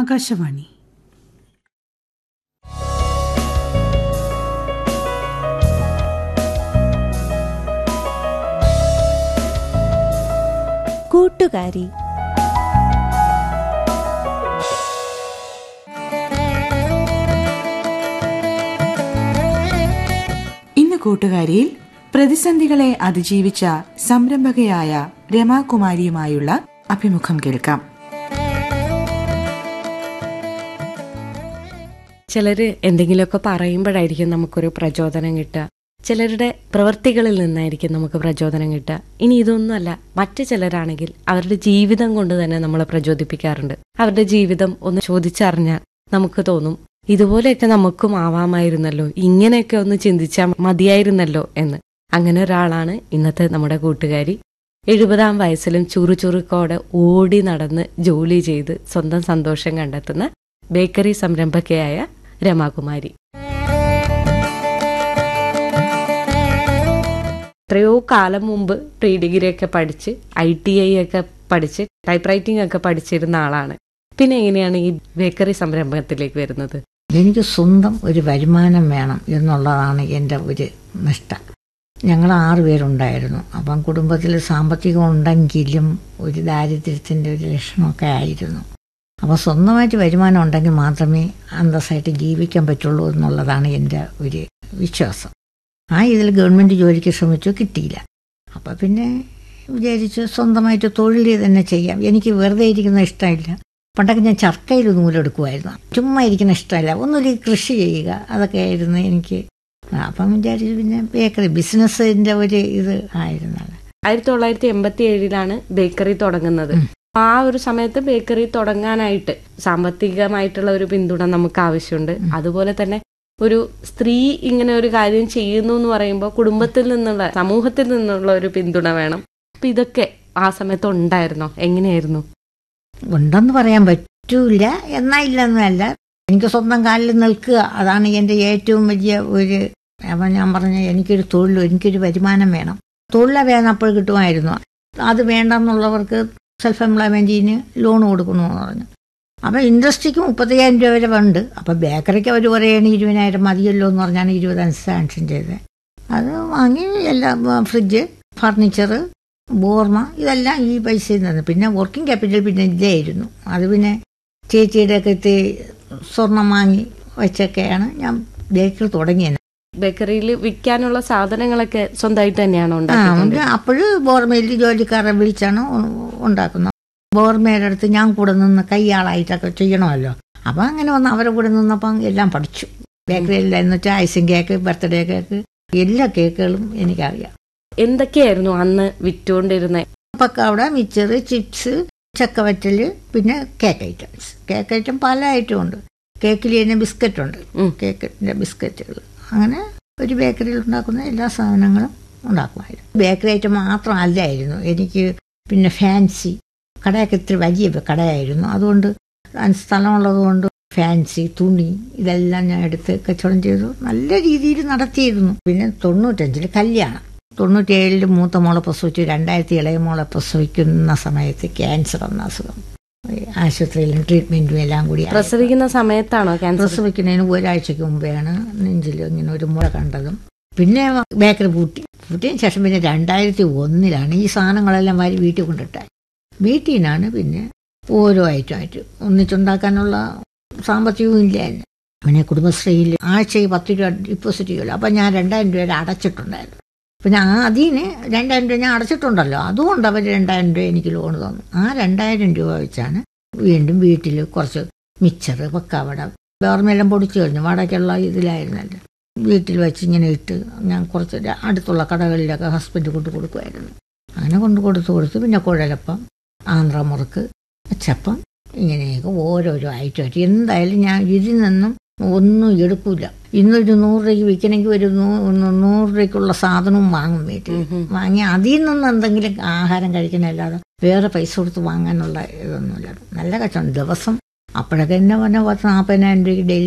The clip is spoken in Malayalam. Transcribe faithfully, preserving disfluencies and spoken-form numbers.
ആകാശവാണി. കൂട്ടുകാരി. ഇന്ന് കൂട്ടുകാരിയിൽ പ്രതിസന്ധികളെ അതിജീവിച്ച സംരംഭകയായ രമാകുമാരിയുമായുള്ള അഭിമുഖം കേൾക്കാം. ചിലര് എന്തെങ്കിലുമൊക്കെ പറയുമ്പോഴായിരിക്കും നമുക്കൊരു പ്രചോദനം കിട്ടുക. ചിലരുടെ പ്രവൃത്തികളിൽ നിന്നായിരിക്കും നമുക്ക് പ്രചോദനം കിട്ടുക. ഇനി ഇതൊന്നുമല്ല, മറ്റു ചിലരാണെങ്കിൽ അവരുടെ ജീവിതം കൊണ്ട് തന്നെ നമ്മളെ പ്രചോദിപ്പിക്കാറുണ്ട്. അവരുടെ ജീവിതം ഒന്ന് ചോദിച്ചറിഞ്ഞാൽ നമുക്ക് തോന്നും, ഇതുപോലെയൊക്കെ നമുക്കും ആവാമായിരുന്നല്ലോ, ഇങ്ങനെയൊക്കെ ഒന്ന് ചിന്തിച്ചാൽ മതിയായിരുന്നല്ലോ എന്ന്. അങ്ങനെ ഒരാളാണ് ഇന്നത്തെ നമ്മുടെ കൂട്ടുകാരി. എഴുപതാം വയസ്സിലും ചുറുചുറുക്കോടെ ഓടി നടന്ന് ജോലി ചെയ്ത് സ്വന്തം സന്തോഷം കണ്ടെത്തുന്ന ബേക്കറി സംരംഭകയായ രമാകുമാരി. എത്രയോ കാലം മുമ്പ് പ്രീ ഡിഗ്രി ഒക്കെ പഠിച്ച് ഐ ടി ഐ ഒക്കെ പഠിച്ച് ടൈപ്പ് റൈറ്റിംഗ് ഒക്കെ പഠിച്ചിരുന്ന ആളാണ്. പിന്നെ എങ്ങനെയാണ് ഈ ബേക്കറി സംരംഭത്തിലേക്ക് വരുന്നത്? എനിക്ക് സ്വന്തം ഒരു വരുമാനം വേണം എന്നുള്ളതാണ് എൻ്റെ ഒരു നിഷ്ഠ. ഞങ്ങൾ ആറു പേരുണ്ടായിരുന്നു. അപ്പം കുടുംബത്തിൽ സാമ്പത്തികം ഉണ്ടെങ്കിലും ഒരു ദാരിദ്ര്യത്തിൻ്റെ ഒരു ലക്ഷണമൊക്കെ ആയിരുന്നു. അപ്പോൾ സ്വന്തമായിട്ട് വരുമാനം ഉണ്ടെങ്കിൽ മാത്രമേ അന്തസ്സായിട്ട് ജീവിക്കാൻ പറ്റുള്ളൂ എന്നുള്ളതാണ് എൻ്റെ ഒരു വിശ്വാസം. ആ ഇതിൽ ഗവൺമെൻറ് ജോലിക്ക് ശ്രമിച്ചു, കിട്ടിയില്ല. അപ്പോൾ പിന്നെ വിചാരിച്ചു സ്വന്തമായിട്ട് തൊഴിൽ തന്നെ ചെയ്യാം. എനിക്ക് വെറുതെ ഇരിക്കുന്ന ഇഷ്ടമില്ല. പണ്ടൊക്കെ ഞാൻ ചർക്കയിൽ നൂലെടുക്കുമായിരുന്നു. ചുമ്മാ ഇരിക്കുന്ന ഇഷ്ടമല്ല, ഒന്നുമില്ല കൃഷി ചെയ്യുക, അതൊക്കെ ആയിരുന്നു എനിക്ക്. അപ്പം വിചാരിച്ചു പിന്നെ ബേക്കറി ബിസിനസ്സിൻ്റെ ഒരു ഇത് ആയിരുന്നല്ലോ. ആയിരത്തി തൊള്ളായിരത്തി എൺപത്തി ഏഴിലാണ് ബേക്കറി തുടങ്ങുന്നത്. ആ ഒരു സമയത്ത് ബേക്കറി തുടങ്ങാനായിട്ട് സാമ്പത്തികമായിട്ടുള്ള ഒരു പിന്തുണ നമുക്ക് ആവശ്യമുണ്ട്. അതുപോലെ തന്നെ ഒരു സ്ത്രീ ഇങ്ങനെ ഒരു കാര്യം ചെയ്യുന്നു എന്ന് പറയുമ്പോൾ കുടുംബത്തിൽ നിന്നുള്ള, സമൂഹത്തിൽ നിന്നുള്ള ഒരു പിന്തുണ വേണം. അപ്പൊ ഇതൊക്കെ ആ സമയത്ത് ഉണ്ടായിരുന്നോ? എങ്ങനെയായിരുന്നു? ഉണ്ടെന്ന് പറയാൻ പറ്റൂല, എന്നാ ഇല്ലെന്നല്ല. എനിക്ക് സ്വന്തം കാലിൽ നിൽക്കുക, അതാണ് എൻ്റെ ഏറ്റവും വലിയ ഒരു. അപ്പം ഞാൻ പറഞ്ഞ എനിക്കൊരു തൊഴിൽ, എനിക്കൊരു വരുമാനം വേണം. തൊഴിൽ വേണം, അപ്പോൾ കിട്ടുമായിരുന്നു. അത് വേണ്ടെന്നുള്ളവർക്ക് സെൽഫ് എംപ്ലോയ്മെൻറ്റിന് ലോൺ കൊടുക്കണമെന്ന് പറഞ്ഞു. അപ്പം ഇൻഡസ്ട്രിക്ക് മുപ്പത്തയ്യായിരം രൂപ വരെ ഉണ്ട്. അപ്പം ബേക്കറിക്ക് അവർ പറയുകയാണ് ഇരുപതിനായിരം മതിയല്ലോ എന്ന് പറഞ്ഞാണ് ഇരുപതഞ്ച് സാങ്ഷൻ ചെയ്തത്. അത് വാങ്ങി എല്ലാം, ഫ്രിഡ്ജ്, ഫർണിച്ചർ, ബോർമ, ഇതെല്ലാം ഈ പൈസയിൽ നിന്ന്. പിന്നെ വർക്കിംഗ് ക്യാപിറ്റൽ പിന്നെ ഇല്ലായിരുന്നു. അത് പിന്നെ ചേച്ചിയുടെയൊക്കെ എത്തി സ്വർണം വാങ്ങി വെച്ചൊക്കെയാണ് ഞാൻ ബേക്കറി തുടങ്ങിയത്. ബേക്കറിയിൽ വിൽക്കാനുള്ള സാധനങ്ങളൊക്കെ സ്വന്തമായിട്ട് തന്നെയാണോ ആ ഉണ്ടാക്കുന്നത്? അപ്പോഴ് ബോർമയിൽ ജോലിക്കാരെ വിളിച്ചാണ് ഉണ്ടാക്കുന്നത്. ബോർമയുടെ അടുത്ത് ഞാൻ കൂടെ നിന്ന് കൈയാളായിട്ടൊക്കെ ചെയ്യണമല്ലോ. അപ്പം അങ്ങനെ വന്ന് അവരെ കൂടെ നിന്നപ്പം എല്ലാം പഠിച്ചു. ബേക്കറിയിൽ എന്ന് വെച്ചാൽ ഐസിങ് കേക്ക്, ബർത്ത്ഡേ കേക്ക്, എല്ലാ കേക്കുകളും എനിക്കറിയാം. എന്തൊക്കെയായിരുന്നു അന്ന് വിറ്റുകൊണ്ടിരുന്നത്? പക്കവട, മിച്ചറ്, ചിപ്സ്, ചക്കവറ്റല്, പിന്നെ കേക്ക് ഐറ്റംസ്. കേക്ക് ഐറ്റം പല ഐറ്റം ഉണ്ട്. കേക്കിൽ തന്നെ ബിസ്ക്കറ്റ് ഉണ്ട്, കേക്കിൻ്റെ ബിസ്ക്കറ്റുകൾ. അങ്ങനെ ഒരു ബേക്കറിയിൽ ഉണ്ടാക്കുന്ന എല്ലാ സാധനങ്ങളും ഉണ്ടാക്കുമായിരുന്നു. ബേക്കറി ഐറ്റം മാത്രം അല്ലായിരുന്നു എനിക്ക്. പിന്നെ ഫാൻസി കടയൊക്കെ ഇത്തിരി വലിയ കടയായിരുന്നു. അതുകൊണ്ട് സ്ഥലമുള്ളത് കൊണ്ട് ഫാൻസി, തുണി, ഇതെല്ലാം ഞാൻ എടുത്ത് കച്ചവടം ചെയ്തു. നല്ല രീതിയിൽ നടത്തിയിരുന്നു. പിന്നെ തൊണ്ണൂറ്റഞ്ചിൽ കല്യാണം. തൊണ്ണൂറ്റിയേഴിൽ മൂത്ത മോളെ പ്രസവിച്ചു. രണ്ടായിരത്തി ഇളയ മോളെ പ്രസവിക്കുന്ന സമയത്ത് ക്യാൻസർ എന്ന അസുഖം. ആശുപത്രിയിലും ട്രീറ്റ്മെന്റും എല്ലാം കൂടി. പ്രസവിക്കുന്ന സമയത്താണോ ക്യാൻസർ? പ്രസവിക്കുന്നതിന് ഒരാഴ്ചക്ക് മുമ്പെയാണ് നെഞ്ചിൽ ഇങ്ങനെ ഒരു മുഴ കണ്ടതും. പിന്നെ ബേക്കറി പൂട്ടി. പൂട്ടിയതിന് ശേഷം പിന്നെ രണ്ടായിരത്തി ഒന്നിലാണ് ഈ സാധനങ്ങളെല്ലാം വാരി വീട്ടിൽ കൊണ്ടിട്ടായി. വീട്ടിൽ നിന്നാണ് പിന്നെ ഓരോ ഐറ്റമായിട്ട് ഒന്നിച്ചുണ്ടാക്കാനുള്ള സാമ്പത്തികവും ഇല്ല തന്നെ. പിന്നെ കുടുംബശ്രീയിൽ ആഴ്ചയിൽ പത്ത് രൂപ ഡിപ്പോസിറ്റ് ചെയ്യുമല്ലോ. അപ്പം ഞാൻ രണ്ടായിരം രൂപ അടച്ചിട്ടുണ്ടായിരുന്നു. പിന്നെ ആ അതിന് രണ്ടായിരം രൂപ ഞാൻ അടച്ചിട്ടുണ്ടല്ലോ, അതുകൊണ്ട് അവർ രണ്ടായിരം രൂപ എനിക്ക് ലോൺ തന്നു. ആ രണ്ടായിരം രൂപ വെച്ചാണ് വീണ്ടും വീട്ടിൽ കുറച്ച് മിച്ചറ്, പക്കാവട, വേർമെല്ലാം പൊടിച്ചു കഴിഞ്ഞു. വടക്കുള്ള ഇതിലായിരുന്നല്ലോ. വീട്ടിൽ വെച്ച് ഇങ്ങനെ ഇട്ട് ഞാൻ കുറച്ച് അടുത്തുള്ള കടകളിലൊക്കെ ഹസ്ബൻഡ് കൊണ്ട് കൊടുക്കുമായിരുന്നു. അങ്ങനെ കൊണ്ട് കൊടുത്ത് കൊടുത്ത് പിന്നെ കുഴലപ്പം, ആന്ധ്രാമുറുക്ക്, അച്ചപ്പം, ഇങ്ങനെയൊക്കെ ഓരോരോ ഐറ്റമായിട്ട്. എന്തായാലും ഞാൻ ഇതിൽ നിന്നും ഒന്നും എടുക്കില്ല. ഇന്നൊരു നൂറ് രൂപയ്ക്ക് വിൽക്കണമെങ്കിൽ ഒരു നൂറ് രൂപയ്ക്കുള്ള സാധനവും വാങ്ങും വീട്ടിൽ. വാങ്ങി അതിൽ നിന്ന് എന്തെങ്കിലും ആഹാരം കഴിക്കണമല്ലാതെ വേറെ പൈസ കൊടുത്ത് വാങ്ങാനുള്ള ഇതൊന്നുമില്ല. നല്ല കച്ചവടം. ദിവസം അപ്പോഴൊക്കെ എന്നെ പറഞ്ഞാൽ പത്ത് നാൽപ്പതിനായിരം രൂപയ്ക്ക് ഡെയിലി